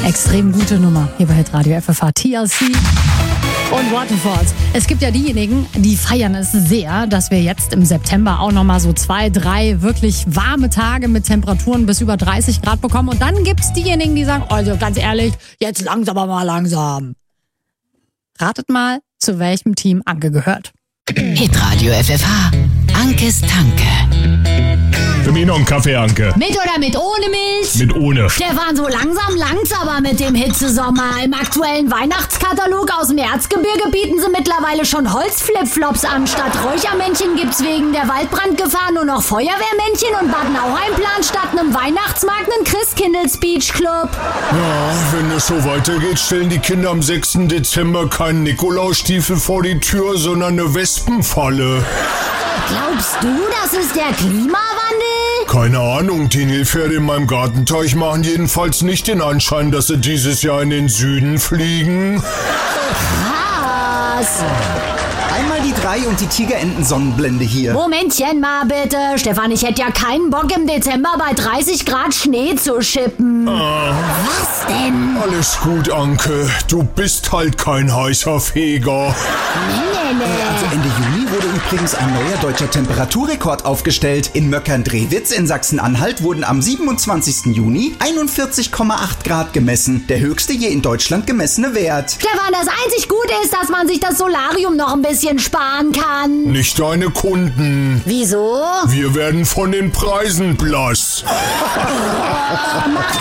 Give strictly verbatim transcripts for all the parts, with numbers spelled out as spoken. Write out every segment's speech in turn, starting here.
Extrem gute Nummer hier bei Hitradio F F H, T L C und Waterfalls. Es gibt ja diejenigen, die feiern es sehr, dass wir jetzt im September auch nochmal so zwei, drei wirklich warme Tage mit Temperaturen bis über dreißig Grad bekommen. Und dann gibt es diejenigen, die sagen, also ganz ehrlich, jetzt langsam aber mal langsam. Ratet mal, zu welchem Team Anke gehört. Hitradio F F H, Ankes Tanke. Für mich noch einen Kaffee, Anke. Mit oder mit ohne Milch? Mit ohne. Stefan, so langsam langt's aber mit dem Hitzesommer. Im aktuellen Weihnachtskatalog aus dem Erzgebirge bieten sie mittlerweile schon Holzflipflops an. Statt Räuchermännchen gibt's wegen der Waldbrandgefahr nur noch Feuerwehrmännchen und Bad Nauheim plant statt einem Weihnachtsmarkt einen Christkindl-Speech-Club. Ja, wenn es so weitergeht, stellen die Kinder am sechsten Dezember keinen Nikolausstiefel vor die Tür, sondern eine Wespenfalle. Glaubst du, das ist der Klimawandel? Keine Ahnung, die Nilpferde in meinem Gartenteich machen jedenfalls nicht den Anschein, dass sie dieses Jahr in den Süden fliegen. Krass. Einmal die drei und die Tigerenten-Sonnenblende hier. Momentchen mal bitte. Stefan, ich hätte ja keinen Bock im Dezember bei dreißig Grad Schnee zu schippen. Ah, Was denn? alles gut, Anke. Du bist halt kein heißer Feger. Nee, nee, nee. Also Ende Juni wurde übrigens ein neuer deutscher Temperaturrekord aufgestellt. In Möckern-Drewitz in Sachsen-Anhalt wurden am siebenundzwanzigsten Juni einundvierzig Komma acht Grad gemessen. Der höchste je in Deutschland gemessene Wert. Stefan, das einzig Gute ist, dass man sich das Solarium noch ein bisschen sparen kann. Nicht deine Kunden. Wieso? Wir werden von den Preisen blass. Oh, macht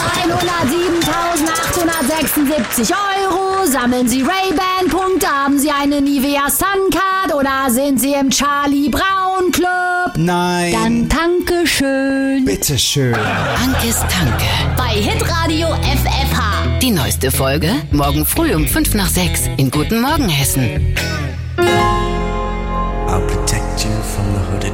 hundertsiebentausendachthundertsechsundsiebzig Euro. Sammeln Sie Ray-Ban-Punkte. Haben Sie eine Nivea Suncard oder sind Sie im Charlie Brown Club? Nein. Dann danke schön. Bitteschön. Ankes Tanke. Bei Hitradio F F H. Die neueste Folge morgen früh um fünf nach sechs in Guten Morgen Hessen.